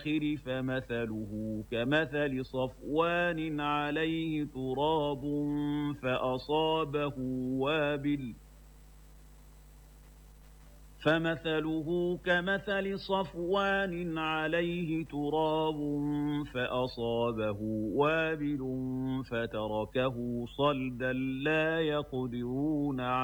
الآخِرِ فَمَثَلُهُ كَمَثَلِ صَفْوَانٍ عَلَيْهِ تُرَابٌ فَأَصَابَهُ وَابِلٌ فَتَرَكَهُ صَلْدًا لَّا يَقْدِرُونَ